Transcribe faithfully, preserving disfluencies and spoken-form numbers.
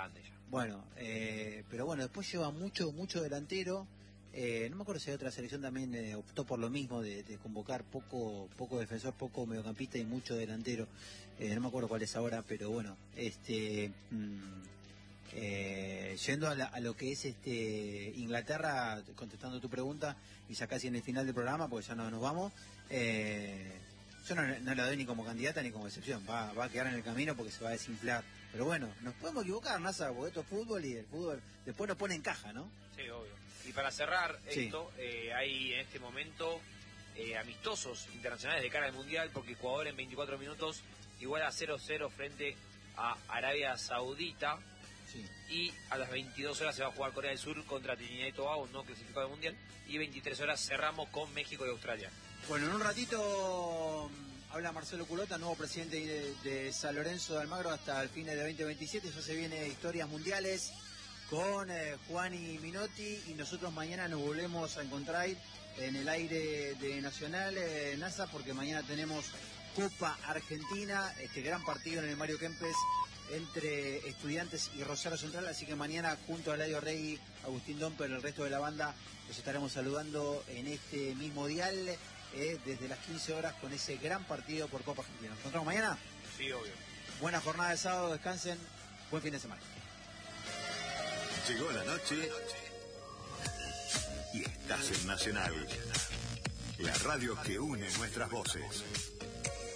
grande ya. Bueno, eh, pero bueno, después lleva mucho, mucho delantero. Eh, no me acuerdo si hay otra selección también eh, optó por lo mismo de, de convocar poco poco defensor, poco mediocampista y mucho delantero. Eh, no me acuerdo cuál es ahora, pero bueno, este mm, eh, yendo a, la, a lo que es este Inglaterra, contestando tu pregunta y ya casi en el final del programa, porque ya no nos vamos. Eh, yo no, no la doy ni como candidata ni como excepción, va, va a quedar en el camino porque se va a desinflar. Pero bueno, nos podemos equivocar, NASA, porque esto es fútbol y el fútbol después nos pone en caja, ¿no? Sí, obvio. Y para cerrar Sí. esto, eh, hay en este momento eh, amistosos internacionales de cara al Mundial, porque Ecuador en veinticuatro minutos igual a cero cero frente a Arabia Saudita. Sí. Y a las veintidós horas se va a jugar Corea del Sur contra Trinidad y Tobago, no clasificado al Mundial. Y veintitrés horas cerramos con México y Australia. Bueno, en un ratito mm, habla Marcelo Culota, nuevo presidente de, de San Lorenzo de Almagro hasta el fin de veinte veintisiete. Ya se viene Historias Mundiales con eh, Juan y Minotti, y nosotros mañana nos volvemos a encontrar en el aire de Nacional, eh, NASA, porque mañana tenemos Copa Argentina, este gran partido en el Mario Kempes entre Estudiantes y Rosario Central, así que mañana junto a Eladio Rey, Agustín Domper y el resto de la banda los estaremos saludando en este mismo dial eh, desde las quince horas con ese gran partido por Copa Argentina. ¿Nos encontramos mañana? Sí, obvio. Buena jornada de sábado, descansen, buen fin de semana. Llegó la noche y estás en Nacional, la radio que une nuestras voces.